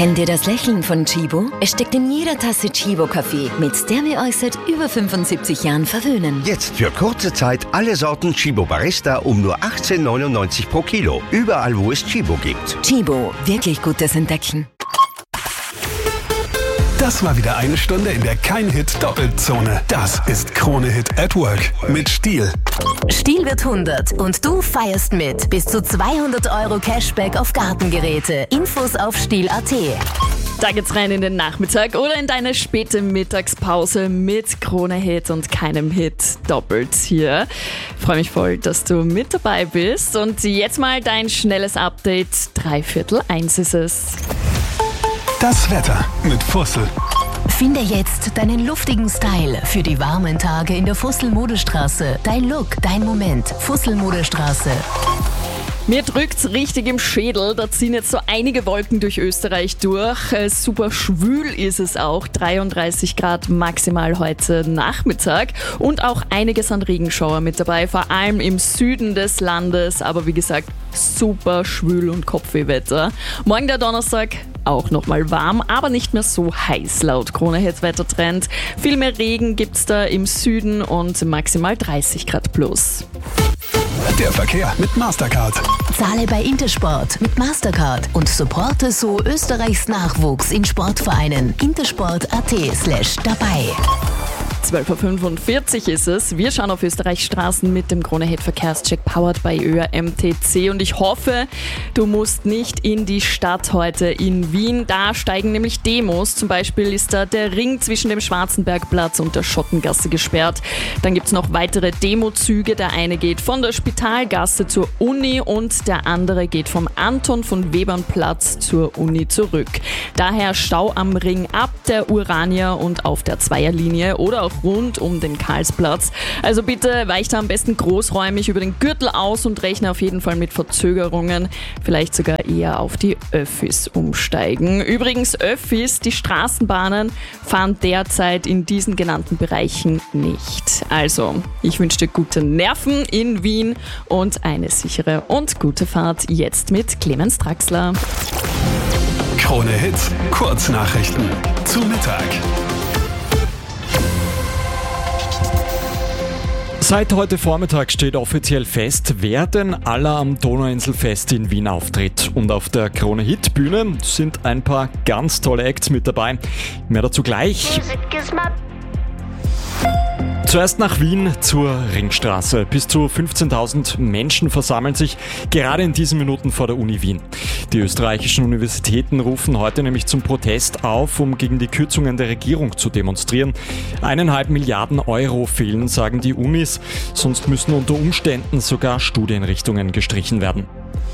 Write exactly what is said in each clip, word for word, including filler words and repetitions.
Kennt ihr das Lächeln von Chibo? Es steckt in jeder Tasse Chibo-Kaffee, mit der wir euch seit über fünfundsiebzig Jahren verwöhnen. Jetzt für kurze Zeit alle Sorten Chibo Barista um nur achtzehn neunundneunzig pro Kilo. Überall, wo es Chibo gibt. Chibo, wirklich gutes Entdecken. Das war wieder eine Stunde, in der kein Hit doppelt Zone. Das ist Krone Hit at Work mit Stihl. Stihl wird hundert und du feierst mit. Bis zu zweihundert Euro Cashback auf Gartengeräte. Infos auf stihl punkt at. Da geht's rein in den Nachmittag oder in deine späte Mittagspause mit Krone Hit und keinem Hit doppelt hier. Freue mich voll, dass du mit dabei bist. Und jetzt mal dein schnelles Update. Dreiviertel eins ist es. Das Wetter mit Fussel. Finde jetzt deinen luftigen Style für die warmen Tage in der Fussel-Modestraße. Dein Look, dein Moment. Fussel-Modestraße. Mir drückt's richtig im Schädel, da ziehen jetzt so einige Wolken durch Österreich durch. Äh, super schwül ist es auch, dreiunddreißig Grad maximal heute Nachmittag und auch einiges an Regenschauer mit dabei, vor allem im Süden des Landes, aber wie gesagt, super schwül und Kopfwehwetter. Morgen der Donnerstag auch nochmal warm, aber nicht mehr so heiß laut Krone Hit Wettertrend. Viel mehr Regen gibt's da im Süden und maximal dreißig Grad plus. Der Verkehr mit Mastercard. Zahle bei Intersport mit Mastercard und supporte so Österreichs Nachwuchs in Sportvereinen. intersport punkt at slash dabei. zwölf Uhr fünfundvierzig ist es. Wir schauen auf Österreichs Straßen mit dem Krone Hit Verkehrscheck powered by Ö A M T C und ich hoffe, du musst nicht in die Stadt heute in Wien. Da steigen nämlich Demos. Zum Beispiel ist da der Ring zwischen dem Schwarzenbergplatz und der Schottengasse gesperrt. Dann gibt es noch weitere Demozüge. Der eine geht von der Spitalgasse zur Uni und der andere geht vom Anton von Webernplatz zur Uni zurück. Daher Stau am Ring ab der Urania und auf der Zweierlinie oder auch rund um den Karlsplatz. Also bitte weicht da am besten großräumig über den Gürtel aus und rechne auf jeden Fall mit Verzögerungen. Vielleicht sogar eher auf die Öffis umsteigen. Übrigens Öffis, die Straßenbahnen fahren derzeit in diesen genannten Bereichen nicht. Also, ich wünsche dir gute Nerven in Wien und eine sichere und gute Fahrt jetzt mit Clemens Draxler. Krone Hit, Kurznachrichten zu Mittag. Seit heute Vormittag steht offiziell fest, wer denn aller am Donauinselfest in Wien auftritt. Und auf der Krone Hit Bühne sind ein paar ganz tolle Acts mit dabei. Mehr dazu gleich. Zuerst nach Wien zur Ringstraße. Bis zu fünfzehntausend Menschen versammeln sich gerade in diesen Minuten vor der Uni Wien. Die österreichischen Universitäten rufen heute nämlich zum Protest auf, um gegen die Kürzungen der Regierung zu demonstrieren. Eineinhalb Milliarden Euro fehlen, sagen die Unis, sonst müssen unter Umständen sogar Studienrichtungen gestrichen werden.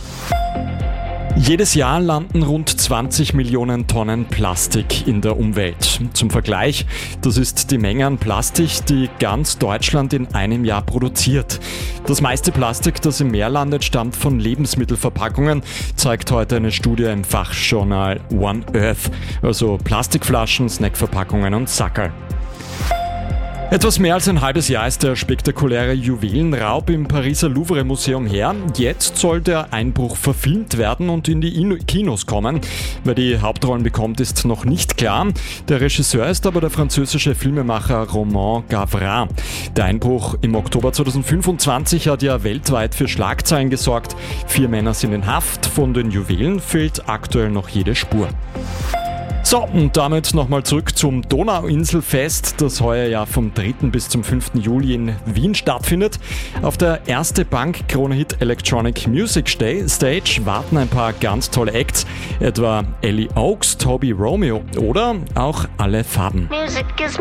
Jedes Jahr landen rund zwanzig Millionen Tonnen Plastik in der Umwelt. Zum Vergleich, das ist die Menge an Plastik, die ganz Deutschland in einem Jahr produziert. Das meiste Plastik, das im Meer landet, stammt von Lebensmittelverpackungen, zeigt heute eine Studie im Fachjournal One Earth, also Plastikflaschen, Snackverpackungen und Sackerl. Etwas mehr als ein halbes Jahr ist der spektakuläre Juwelenraub im Pariser Louvre-Museum her. Jetzt soll der Einbruch verfilmt werden und in die Kinos kommen. Wer die Hauptrollen bekommt, ist noch nicht klar. Der Regisseur ist aber der französische Filmemacher Romain Gavras. Der Einbruch im Oktober zweitausendfünfundzwanzig hat ja weltweit für Schlagzeilen gesorgt. Vier Männer sind in Haft. Von den Juwelen fehlt aktuell noch jede Spur. So, und damit nochmal zurück zum Donauinselfest, das heuer ja vom dritten bis zum fünften Juli in Wien stattfindet. Auf der Erste Bank Krone Hit Electronic Music Stage warten ein paar ganz tolle Acts, etwa Ellie Oaks, Toby Romeo oder auch Alle Farben.